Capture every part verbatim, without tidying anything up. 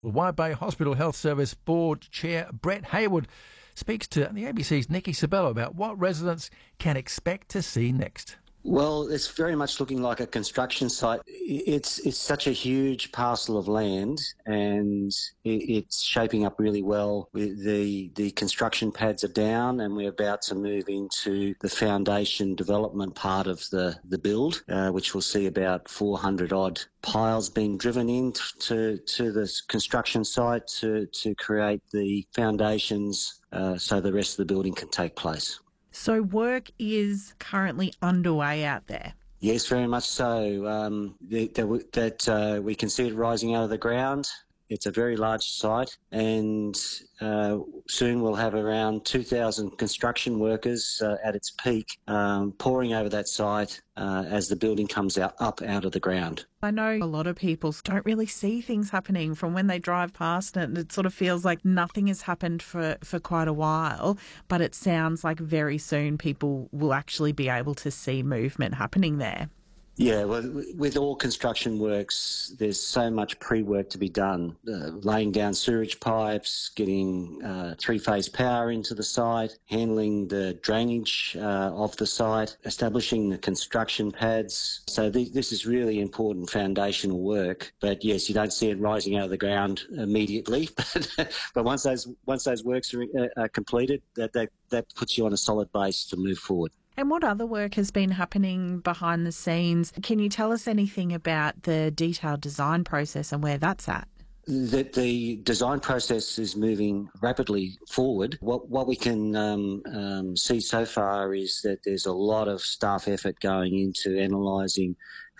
Well, Wide Bay Hospital Health Service Board Chair Brett Hayward speaks to the A B C's Nikki Sabello about what residents can expect to see next. Well, it's very much looking like a construction site. It's it's such a huge parcel of land, and it's shaping up really well. The the construction pads are down, and we're about to move into the foundation development part of the the build, uh, which will see about four hundred odd piles being driven in to to the construction site to to create the foundations, uh, so the rest of the building can take place. So work is currently underway out there? Yes, very much so. Um, that that uh, we can see it rising out of the ground. It's a very large site, and uh, soon we'll have around two thousand construction workers uh, at its peak um, pouring over that site uh, as the building comes out up out of the ground. I know a lot of people don't really see things happening from when they drive past it, and it sort of feels like nothing has happened for, for quite a while, but it sounds like very soon people will actually be able to see movement happening there. Yeah, well, with all construction works, there's so much pre-work to be done. Uh, laying down sewage pipes, getting uh, three-phase power into the site, handling the drainage uh, of the site, establishing the construction pads. So th- this is really important foundational work. But yes, you don't see it rising out of the ground immediately. But, but once those once those works are, uh, are completed, that, that that puts you on a solid base to move forward. And what other work has been happening behind the scenes? Can you tell us anything about the detailed design process and where that's at? That the design process is moving rapidly forward. What what we can um, um, see so far is that there's a lot of staff effort going into analysing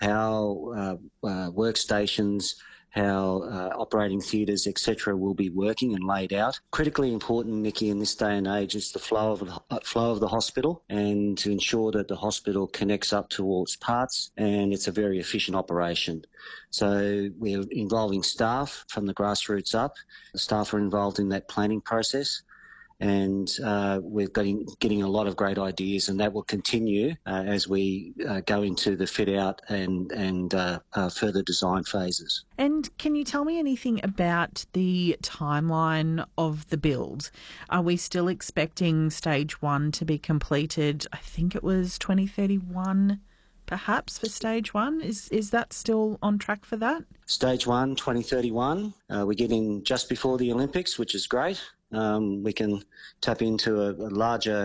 how uh, uh, workstations, how uh, operating theatres, et cetera, will be working and laid out. Critically important, Nikki, in this day and age, is the flow of the uh, flow of the hospital, and to ensure that the hospital connects up to all its parts, and it's a very efficient operation. So we're involving staff from the grassroots up. The staff are involved in that planning process. And uh, we're getting, getting a lot of great ideas, and that will continue uh, as we uh, go into the fit-out and, and uh, uh, further design phases. And can you tell me anything about the timeline of the build? Are we still expecting stage one to be completed? I think it was twenty thirty-one, perhaps, for stage one. Is is that still on track for that? Stage one, twenty thirty-one. Uh, we get in just before the Olympics, which is great. Um, we can tap into a, a larger